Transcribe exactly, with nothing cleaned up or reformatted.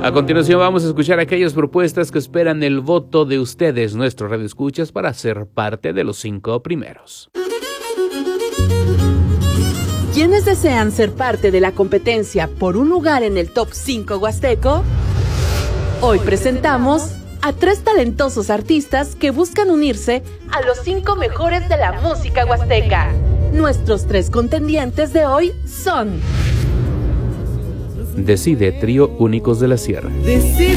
A continuación vamos a escuchar aquellas propuestas que esperan el voto de ustedes, nuestros radioescuchas, para ser parte de los cinco primeros. ¿Quiénes desean ser parte de la competencia por un lugar en el Top cinco Huasteco? Hoy presentamos a tres talentosos artistas que buscan unirse a los cinco mejores de la música huasteca. Nuestros tres contendientes de hoy son... Decide, Trío Únicos de la Sierra. Decide.